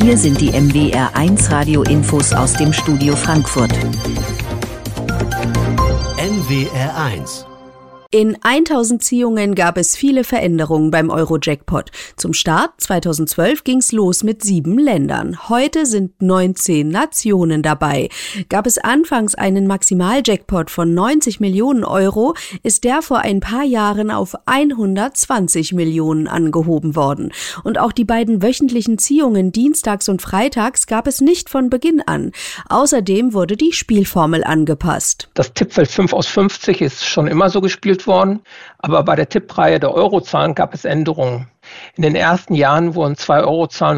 Hier sind die NWR1 Radio-Infos aus dem Studio Frankfurt. NWR1. In 1000 Ziehungen gab es viele Veränderungen beim Euro-Jackpot. Zum Start 2012 ging's los mit 7 Ländern. Heute sind 19 Nationen dabei. Gab es anfangs einen Maximaljackpot von 90 Millionen Euro, ist der vor ein paar Jahren auf 120 Millionen angehoben worden. Und auch die beiden wöchentlichen Ziehungen dienstags und freitags gab es nicht von Beginn an. Außerdem wurde die Spielformel angepasst. Das Tippfeld 5 aus 50 ist schon immer so gespielt worden, aber bei der Tippreihe der Eurozahlen gab es Änderungen. In den ersten Jahren wurden 2 Eurozahlen